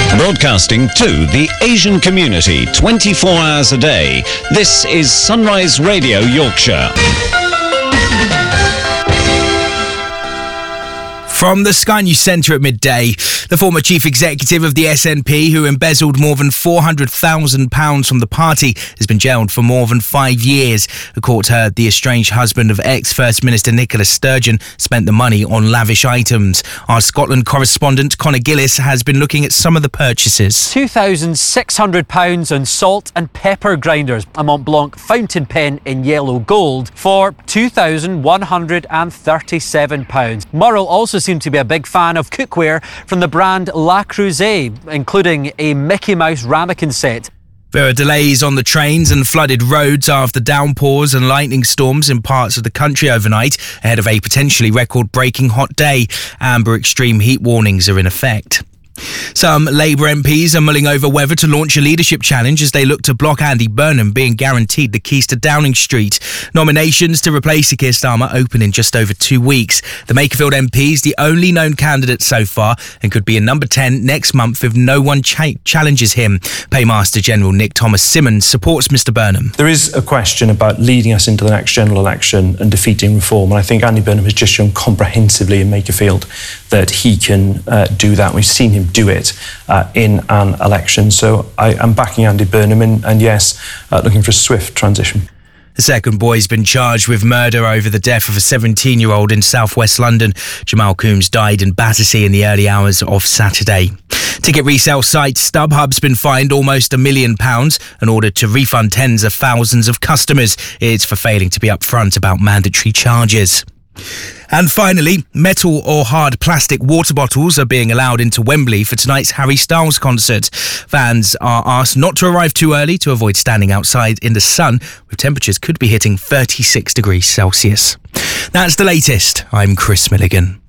Broadcasting to the Asian community 24 hours a day. This is Sunrise Radio Yorkshire. From the Sky News Centre at midday, the former chief executive of the SNP, who embezzled more than £400,000 from the party, has been jailed for more than 5 years. The court heard the estranged husband of ex-First Minister Nicola Sturgeon spent the money on lavish items. Our Scotland correspondent Conor Gillis has been looking at some of the purchases. £2,600 on salt and pepper grinders, a Mont Blanc fountain pen in yellow gold for £2,137. Murrell also seemed to be a big fan of cookware from the brand Le Creuset, including a Mickey Mouse ramekin set. There are delays on the trains and flooded roads after downpours and lightning storms in parts of the country overnight, ahead of a potentially record-breaking hot day. Amber extreme heat warnings are in effect. Some Labour MPs are mulling over whether to launch a leadership challenge as they look to block Andy Burnham being guaranteed the keys to Downing Street. Nominations to replace Keir Starmer open in just over 2 weeks. The Makerfield MP is the only known candidate so far and could be in number 10 next month if no one challenges him. Paymaster General Nick Thomas-Symonds supports Mr Burnham. There is a question about leading us into the next general election and defeating reform, and I think Andy Burnham has just shown comprehensively in Makerfield that he can do that. We've seen him do it in an election. So I am backing Andy Burnham and yes, looking for a swift transition. The second boy has been charged with murder over the death of a 17-year-old in southwest London. Jamal Coombs died in Battersea in the early hours of Saturday. Ticket resale site StubHub's been fined almost £1 million and ordered to refund tens of thousands of customers. It's for failing to be upfront about mandatory charges. And finally, metal or hard plastic water bottles are being allowed into Wembley for tonight's Harry Styles concert. Fans are asked not to arrive too early to avoid standing outside in the sun, with temperatures could be hitting 36 degrees Celsius. That's the latest. I'm Chris Milligan.